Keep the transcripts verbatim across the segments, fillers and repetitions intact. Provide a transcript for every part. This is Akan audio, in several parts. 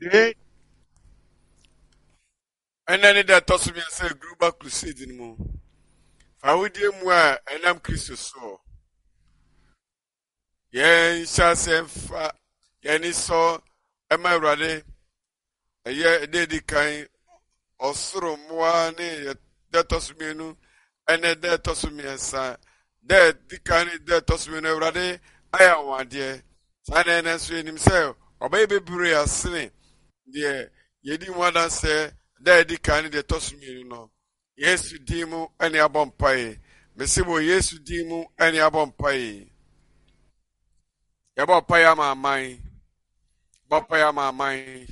Today, and then that toss me and say global crusade in mo. I would dear moi and I'm Christus so. Yen shall say fa yen saw am I ready? A year daddy kind or soro moa ne that toss me no and then that toss me and sa that the kind that toss me no ready. I am one dear. Sana and swing himself or baby bray a sinning. Dear, ye didn't want to say that the kind that toss me no. Yes, you demo any abon pie. Messibo, yes, you demo any abon pie. Yabo pie my mind. Bopaya my mind.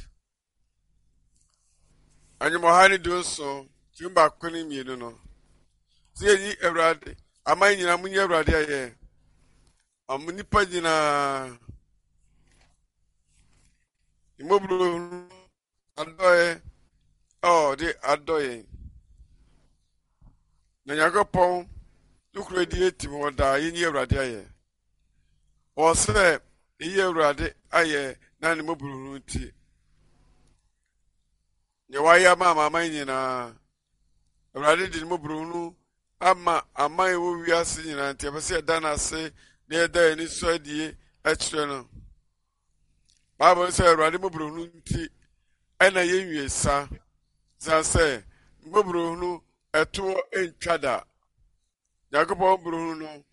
And you mohani do so. Jumba kunim you know. See ye every am I in a munya radia? A munipajina immobile adoye. Oh, they adoye. Nanyagopon. Look radiate more da in your radia. Or say, a year radi, aye, none mobile. Yawaya mama mine na Radi did Mubrunu, Ama, Amai will be asking and Tabasi Dana say, near there any swadi external. Baba said Radi Mubrunu, and I am sa. Zan say, Mubrunu, a two in Chada. Jacopo Bruno,